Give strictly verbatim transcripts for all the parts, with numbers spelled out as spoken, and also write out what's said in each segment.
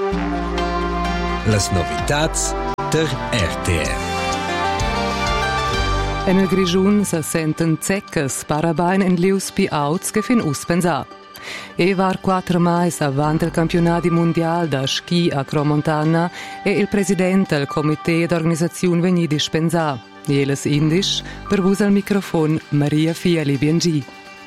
Las novitats der R T R. En el Grischun se senten zeccas parabain en lius pi auts che fin uspensà. E var quattro mais avant il campionato mondiale da schi a Cromontana e il presidente del comité d'organizzazione vegni dispensà. Jeles indisch per vus al microfon Maria Fiali Biengi.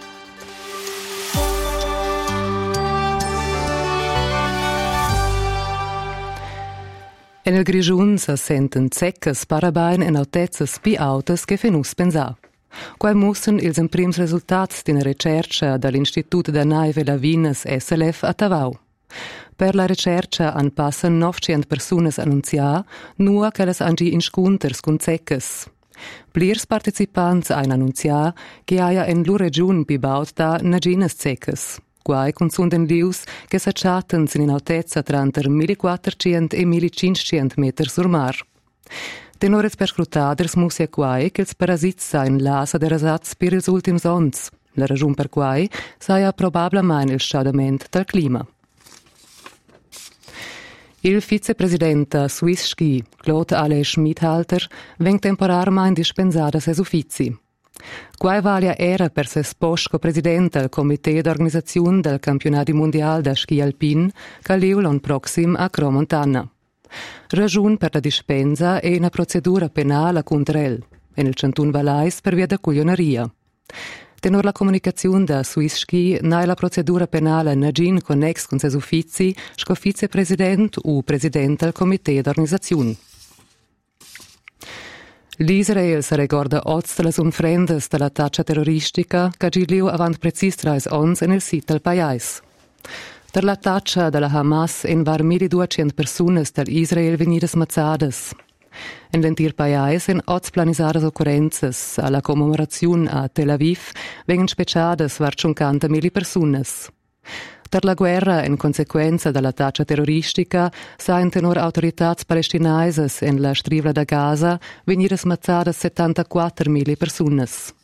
En el Grischun se senten zeccas parabain en autezzas pi autas che fin uspensà. Quai mussen ils emprims resultats d'ina recerca dall'Institut da Naive Lavinas S L F a Tavau. Per la recerca han passan novecento personas annunzià, nua che las angi in scunters con zeccas. Plirs participants han annunzià che haia en lu regiun bibaut da naginas zeccas. Quai consunden lius che s'acciatten in altezza tra entre millequattrocento e millecinquecento meter sur mar. Tenores perscrutaders musia quai che ils parasits sain lasa de rasats per ils ultims ons. La ragion per quai saia probablemein il scadament del clima. Il vicepresidente Swiss Ski, Claude Ale Schmidhalter, veng temporarmein dispensada ses uffizi. Quai valia era per ses post co-presidente del comité d'organizzazione del campionato mondiale da schi alpin che liu l'an proxim a Cromontana. Ragiun per la dispensa e una procedura penale contro el, e nel Cantun Valais per via da cuglioneria. Tenor la comunicazione da Swiss Ski, nai la procedura penale nagin connex con ses uffizi, sco vicepresident u presidente del comité d'organizzazione. L'Israel se ricorda oz de las unfrendas de la taccia terroristica che giliu avant precis trais ons en el sit del pais. Der la taccia de la Hamas en var milleduecento personas del Israel venidas mazzadas. En l'entir pais en oz planisadas occurrenzas alla commemorazione a Tel Aviv vengan speciadas var cinquanta mille personas. Per la guerra, in conseguenza della taccia terroristica, sain tenor autoritats palestinaises en la strivla da Gaza venire smazzadas settantaquattro mille personas.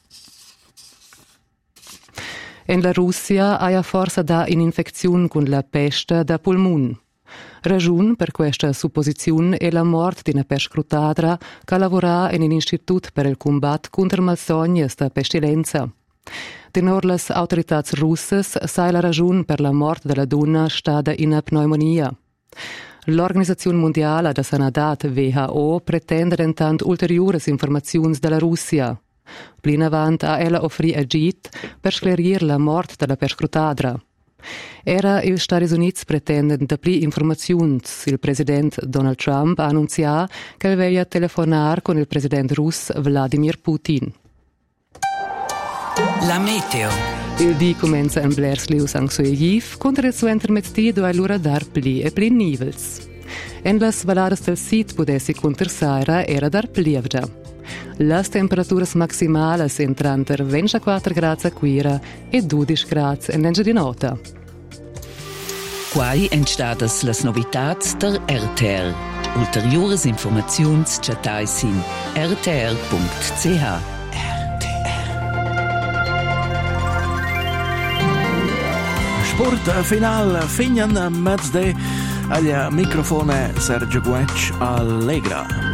En la Russia haia forsa da un'infezione con la peste da pulmun. Ragiun per questa supposizione è la morte di una perscrutadra che lavora in un istituto per il combat contro malsognes da pestilenza. Tenor las autoritats russas sai la ragione per la morte della donna stada in pneumonia. L'Organizzazione Mondiale da Sanadat W H O pretende intanto ulteriores informazioni dalla Russia. Plin avant a ella offrì agit per sclerir la morte della perscrutadra. Era il Stati Uniti pretenden da pli informazioni. Il presidente Donald Trump ha annunziato che veglia telefonar con il presidente russo Vladimir Putin. La meteo. Il di comincia in Blerslius Angsuegiv, contro il suo intermezzo a l'ora dar pli e pli nivels. En las valadas del sit potessi contersaira era dar plievgia. Las temperaturas maximales entran per ventiquattro gradi a Quira e dodici gradi in Lengia di Nota. Quai entstadas las novitats der R T R. Ulteriores informazions chatais in r t r punct c h. Sport final fignan mezde agli microfone Sergio Guec Allegra.